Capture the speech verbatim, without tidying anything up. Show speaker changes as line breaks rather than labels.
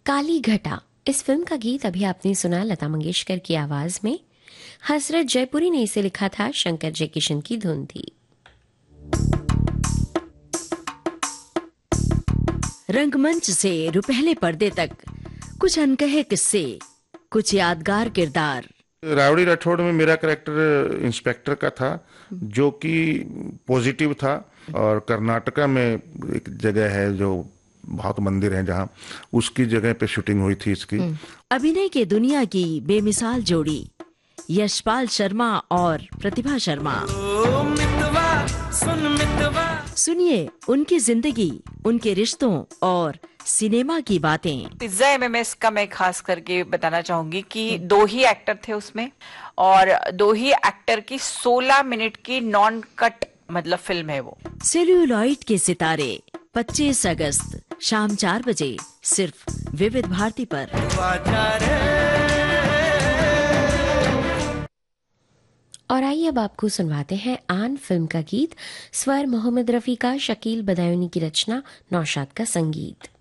काली घटा, इस फिल्म का गीत अभी आपने सुना लता मंगेशकर की आवाज में। हसरत जयपुरी ने इसे लिखा था, शंकर जयकिशन की धुन थी।
रंगमंच से रुपहले पर्दे तक कुछ अनकहे किस्से, कुछ यादगार किरदार।
रावड़ी राठौड़ में मेरा कैरेक्टर इंस्पेक्टर का था जो कि पॉजिटिव था, और कर्नाटका में एक जगह है जो बहुत मंदिर है जहाँ, उसकी जगह पे शूटिंग हुई थी इसकी।
अभिनय के दुनिया की बेमिसाल जोड़ी यशपाल शर्मा और प्रतिभा शर्मा। सुनिए उनकी जिंदगी, उनके रिश्तों और सिनेमा की बातें।
पिज्जा एमएमएस का मैं खास करके बताना चाहूंगी कि दो ही एक्टर थे उसमें, और दो ही एक्टर की सोलह मिनट की नॉन कट मतलब फिल्म है वो।
सेल्यूलॉइड के सितारे, पच्चीस अगस्त शाम चार बजे सिर्फ विविध भारती पर।
और आइए अब आपको सुनवाते हैं आन फिल्म का गीत। स्वर मोहम्मद रफी का, शकील बदायूनी की रचना, नौशाद का संगीत।